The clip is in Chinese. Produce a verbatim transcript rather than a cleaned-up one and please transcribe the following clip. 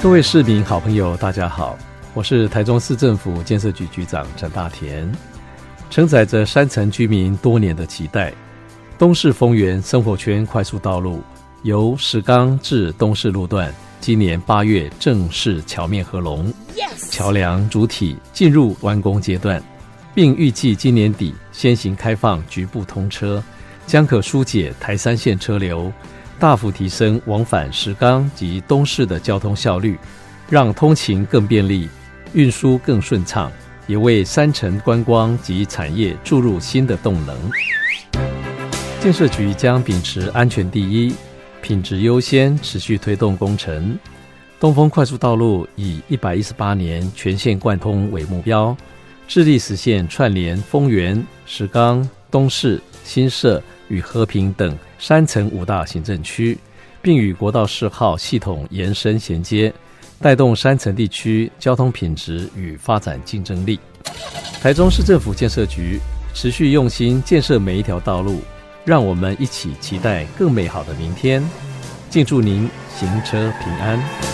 各位市民好朋友大家好，我是台中市政府建设局局长陈大田。承载着山城居民多年的期待，东势丰原生活圈快速道路由石冈至东势路段今年八月正式桥面合龙， yes! 桥梁主体进入完工阶段，并预计今年底先行开放局部通车，将可疏解台三线车流，大幅提升往返石冈及东势的交通效率，让通勤更便利，运输更顺畅，也为山城观光及产业注入新的动能。建设局将秉持安全第一、品质优先，持续推动工程。东丰快速道路以一百一十八年全线贯通为目标，致力实现串联丰原、石冈、东势、新社与和平等山城五大行政区，并与国道四号系统延伸衔接，带动山城地区交通品质与发展竞争力。台中市政府建设局持续用心建设每一条道路，让我们一起期待更美好的明天。敬祝您行车平安。